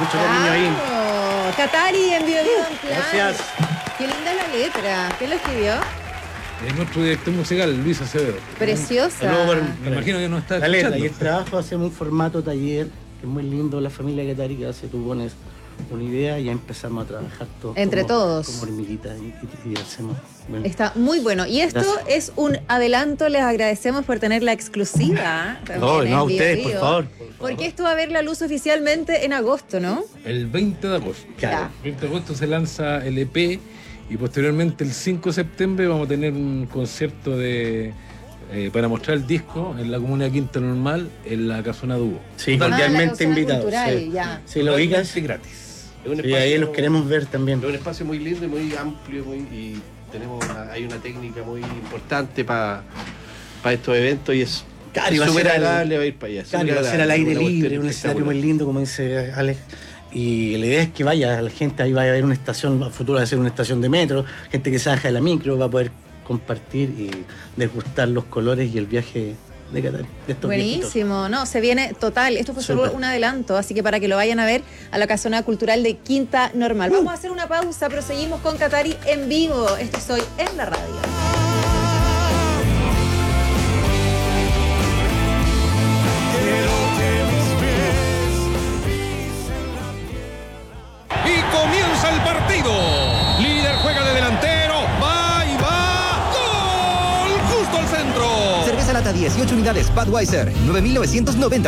mucho cariño ahí. Qatari en Bio Bio Unplugged. Gracias. Qué linda la letra. ¿Quién lo escribió? Es nuestro director musical, Luis Acevedo. Preciosa. Me imagino que no está La letra escuchando. y el trabajo hacemos un formato taller, que es muy lindo. La familia Qatari que hace, tú pones una idea y ya empezamos a trabajar todos. Entre todos. Como hormiguitas y hacemos. Bueno. Está muy bueno. Y esto Gracias. es un adelanto. Les agradecemos por tener la exclusiva. No, también no, a en Bio ustedes, Bio. por favor. Porque esto va a ver la luz oficialmente en agosto, ¿no? El 20 de agosto. Claro. El 20 de agosto se lanza el EP y posteriormente el 5 de septiembre vamos a tener un concierto para mostrar el disco en la comuna de Quinta Normal, en la Casona Dugo. Sí, la cordialmente Casona invitados. Cultural, Sí. ya. Si lo ubicas, Totalmente gratis. Es un y espacio, ahí los queremos ver también. es un espacio muy lindo y muy amplio y hay una técnica muy importante para estos eventos y es Claro, y va a súper ser al- agradable va a ir para allá. Claro, súper va a ser al agradable, aire una libre, cuestión un escenario muy espectacular. lindo, como dice Alex. Y la idea es que vaya la gente, ahí va a haber una estación, a futuro va a ser una estación de metro, gente que se baja de la micro va a poder compartir y degustar los colores y el viaje de Qatari, de estos viejitos. Buenísimo, no, se viene total. Esto fue solo Súper. un adelanto, así que para que lo vayan a ver a la Casona Cultural de Quinta Normal. Vamos a hacer una pausa, pero seguimos con Qatari en vivo. Esto soy en la radio. Y comienza el partido. Líder juega de delantero. Va y va. ¡Gol! Justo al centro. Cerveza lata 18 unidades Budweiser, 9.990